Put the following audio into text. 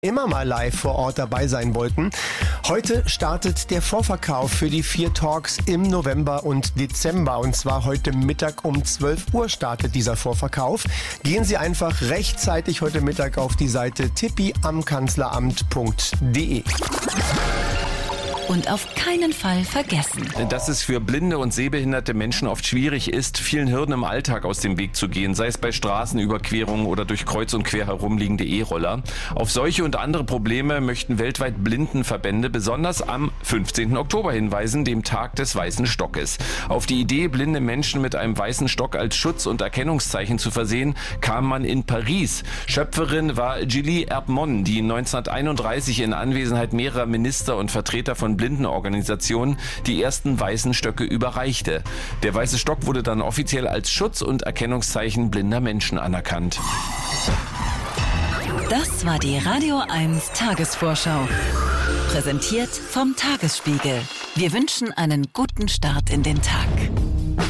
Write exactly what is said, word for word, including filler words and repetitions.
immer mal live vor Ort dabei sein wollten. Heute startet der Vorverkauf für die vier Talks im November und Dezember. Und zwar heute Mittag um zwölf Uhr startet dieser Vorverkauf. Gehen Sie einfach rechtzeitig heute Mittag auf die Seite tippi am kanzleramt punkt de. Und auf keinen Fall vergessen, dass es für blinde und sehbehinderte Menschen oft schwierig ist, vielen Hürden im Alltag aus dem Weg zu gehen, sei es bei Straßenüberquerungen oder durch kreuz und quer herumliegende E-Roller. Auf solche und andere Probleme möchten weltweit Blindenverbände besonders am fünfzehnten Oktober hinweisen, dem Tag des Weißen Stockes. Auf die Idee, blinde Menschen mit einem weißen Stock als Schutz- und Erkennungszeichen zu versehen, kam man in Paris. Schöpferin war Julie Erbmon, die neunzehnhunderteinunddreißig in Anwesenheit mehrerer Minister und Vertreter von Blindenorganisationen die ersten weißen Stöcke überreichte. Der weiße Stock wurde dann offiziell als Schutz- und Erkennungszeichen blinder Menschen anerkannt. Das war die Radio eins Tagesvorschau. Präsentiert vom Tagesspiegel. Wir wünschen einen guten Start in den Tag.